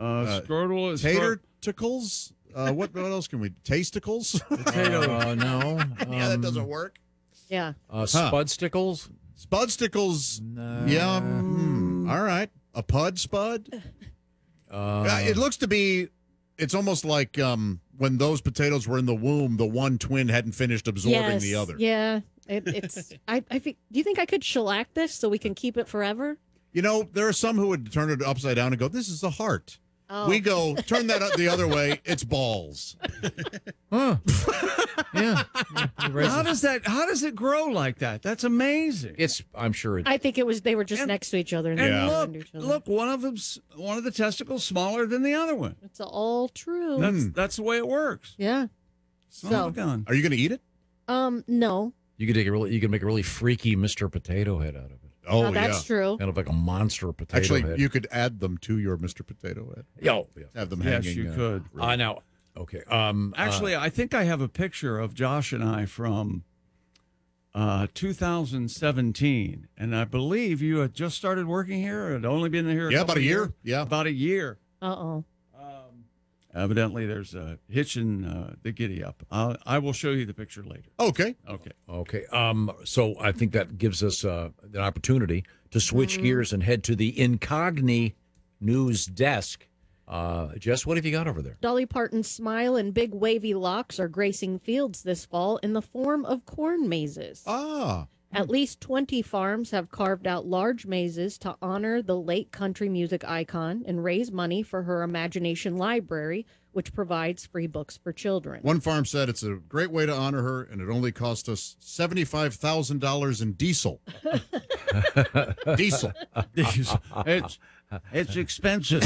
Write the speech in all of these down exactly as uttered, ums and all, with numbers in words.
Uh, Uh, scrotal is Tater scro- tickles. Uh, what what else can we? Tasticles. potato. Uh, no. yeah, that Um, doesn't work. Yeah. Uh, Spudsticles? Spudsticles. No. Yeah. hmm, All right. A pud spud. Uh, Uh, it looks to be. It's almost like um, when those potatoes were in the womb, the one twin hadn't finished absorbing yes. the other. Yeah. It, it's. I. I think. Do you think I could shellac this so we can keep it forever? You know, there are some who would turn it upside down and go, "This is a heart." Oh. We go, turn that up the other way. It's balls. huh. yeah. You raise How it. does that? How does it grow like that? That's amazing. It's, I'm sure it, I think it was. They were just And- next to each other. and they Yeah. were look, under each other. look, one of them's one of the testicles smaller than the other one. It's all true. That's that's the way it works. yeah. Son So- of a gun. Are you going to eat it? Um. No. you could take a really, you could make a really freaky Mister Potato Head out of it. Oh, Uh, that's yeah. true. Kind of like a monster potato Actually, head. you could add them to your Mister Potato Head. Yo, yeah. Have them Yes, hanging. you uh, could. Uh, now, okay. Um, Actually, I think I have a picture of Josh and I from uh, two thousand seventeen, and I believe you had just started working here. Or had only been here. Yeah, couple about a of year. years? Yeah. about a year. Uh oh. Um, evidently, there's a hitch in uh, the giddy up. I'll, I will show you the picture later. Okay. Okay. Okay. Um, so I think that gives us uh, an opportunity to switch gears and head to the Incogni news desk. Uh, Jess, what have you got over there? Dolly Parton's smile and big wavy locks are gracing fields this fall in the form of corn mazes. Ah. At least twenty farms have carved out large mazes to honor the late country music icon and raise money for her Imagination Library, which provides free books for children. One farm said it's a great way to honor her, and it only cost us seventy-five thousand dollars in diesel. diesel. it's it's expensive.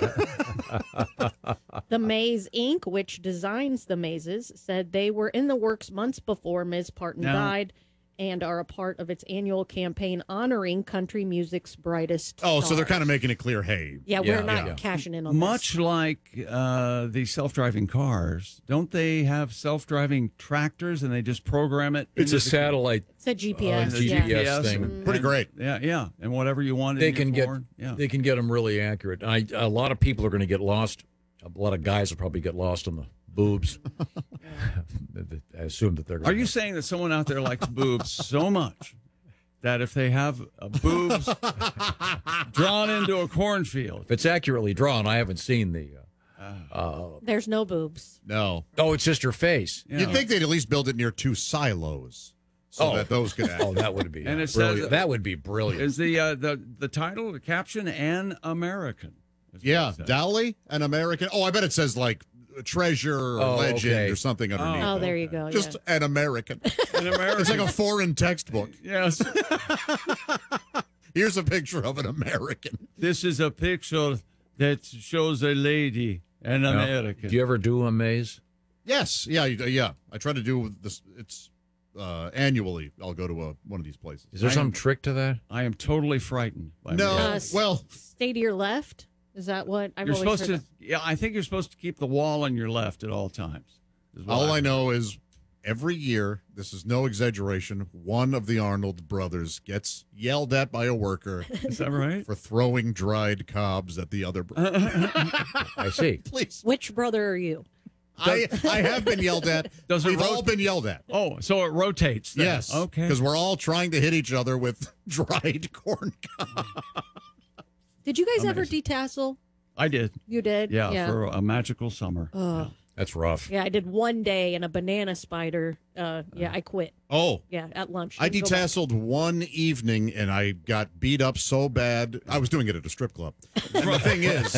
The Maze Incorporated, which designs the mazes, said they were in the works months before Miz Parton Now- died and are a part of its annual campaign honoring country music's brightest Oh, so they're stars. kind of making it clear, hey. Yeah, Yeah, we're not yeah. cashing in on Much this. like uh, the self-driving cars, don't they have self-driving tractors and they just program it? It's into a the- satellite. It's a G P S. Uh, yeah. G P S thing. and- Pretty and- great. Yeah, yeah, and whatever you want. They in can your get corn. Yeah. they can get them really accurate. I, a lot of people are going to get lost. A lot of guys will probably get lost in the boobs. I assume that they're. Are Gonna you saying that someone out there likes boobs so much that if they have uh, boobs drawn into a cornfield, If it's accurately drawn, I haven't seen the. Uh, uh, There's no boobs. No. oh, it's just her face. you You'd know, think they'd at least build it near two silos so Oh. that those could act. Oh, that would be. And uh, it says- brilliant. that would be brilliant. is the uh, the the title, the caption, "An American"? is what Yeah, it says. Dolly, an American. Oh, I bet it says like treasure or Oh, legend okay. or something underneath. Oh, it. there you go. Just yeah. an American. An American. It's like a foreign textbook. yes. Here's a picture of an American. This is a picture that shows a lady, an Now, American. Do you ever do a maze? Yes, yeah, you- yeah. I try to do this. It's uh, annually. I'll go to a, one of these places. Is there I some am- trick to that? I am totally frightened. By No, me. Uh, s- well, Stay to your left. Is that what I've You're always supposed heard to. Yeah, I think you're supposed to keep the wall on your left at all times. is what all I I've- know is every year, this is no exaggeration, one of the Arnold brothers gets yelled at by a worker Is that right? for throwing dried cobs at the other brother. I see. Please. Which brother are you? I, I have been yelled at. Does it We've rot- all been yelled at. Oh, so it rotates. Then. Yes. Okay. Because we're all trying to hit each other with dried corn cobs. Did you guys ever Amazing. detassel? I did. You did? Yeah, Yeah. for a magical summer. Ugh. That's rough. Yeah, I did one day and a banana spider. Uh, yeah, I quit. Oh, Yeah, at lunch. I Didn't go back. detasseled one evening and I got beat up so bad. I was doing it at a strip club. And the thing is,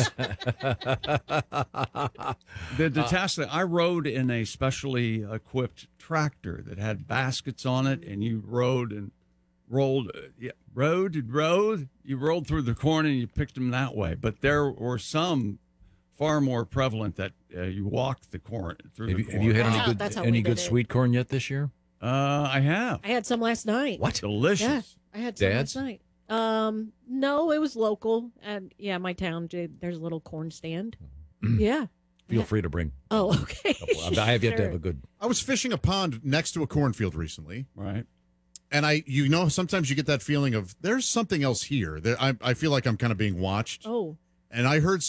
The detasseling, I rode in a specially equipped tractor that had baskets on it, and you rode and rolled, uh, yeah, rode and rode. You rolled through the corn and you picked them that way. But there were some far more prevalent that uh, you walked the corn through Have the you, corn. have you had That's any how- good that's how any we good did it. sweet corn yet this year? Uh, I have. I had some last night. What? Delicious. Yeah, I had some Dad's? last night. Um, no, it was local, and yeah, my town. j- There's a little corn stand. yeah. Feel free to bring. Oh, okay. I have yet to Sure. have a good. I was fishing a pond next to a cornfield recently. Right. And I, you know, sometimes you get that feeling of there's something else here. There, I, I feel like I'm kind of being watched. Oh. And I heard